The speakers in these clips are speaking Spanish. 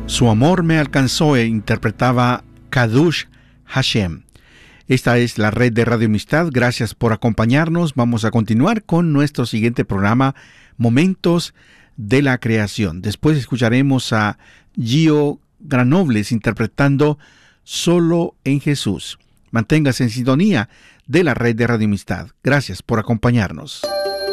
Su amor me alcanzó, interpretaba Kadush Hashem. Esta es la red de Radio Amistad. Gracias por acompañarnos. Vamos a continuar con nuestro siguiente programa, Momentos de la Creación. Después escucharemos a Gio Granobles interpretando Solo en Jesús. Manténgase en sintonía de la red de Radio Amistad. Gracias por acompañarnos.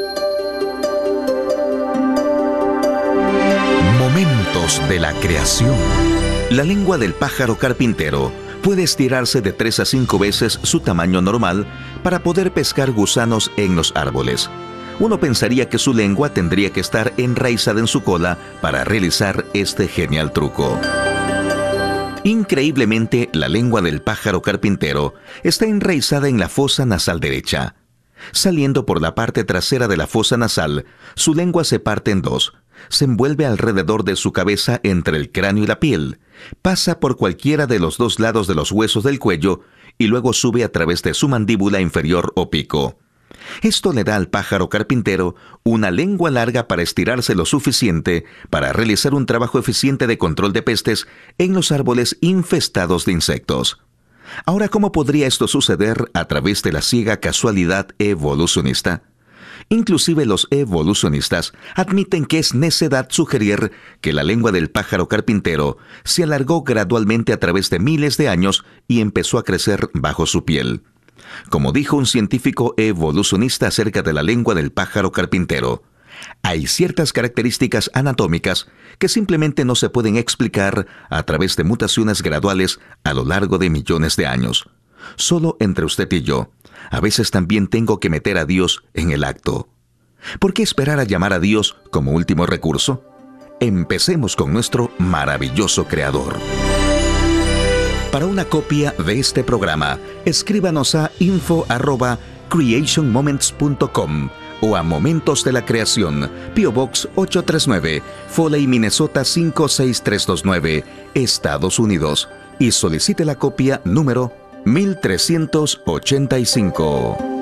Momentos de la Creación. La lengua del pájaro carpintero puede estirarse de 3 a 5 veces su tamaño normal para poder pescar gusanos en los árboles. Uno pensaría que su lengua tendría que estar enraizada en su cola para realizar este genial truco. Increíblemente, la lengua del pájaro carpintero está enraizada en la fosa nasal derecha. Saliendo por la parte trasera de la fosa nasal, su lengua se parte en dos. Se envuelve alrededor de su cabeza entre el cráneo y la piel, pasa por cualquiera de los dos lados de los huesos del cuello y luego sube a través de su mandíbula inferior o pico. Esto le da al pájaro carpintero una lengua larga para estirarse lo suficiente para realizar un trabajo eficiente de control de pestes en los árboles infestados de insectos. Ahora, ¿cómo podría esto suceder a través de la ciega casualidad evolucionista? Inclusive los evolucionistas admiten que es necedad sugerir que la lengua del pájaro carpintero se alargó gradualmente a través de miles de años y empezó a crecer bajo su piel. Como dijo un científico evolucionista acerca de la lengua del pájaro carpintero, hay ciertas características anatómicas que simplemente no se pueden explicar a través de mutaciones graduales a lo largo de millones de años. Solo entre usted y yo, a veces también tengo que meter a Dios en el acto. ¿Por qué esperar a llamar a Dios como último recurso? Empecemos con nuestro maravilloso Creador. Para una copia de este programa, escríbanos a info@creationmoments.com o a Momentos de la Creación, P.O. Box 839, Foley, Minnesota 56329, Estados Unidos, y solicite la copia número 1385.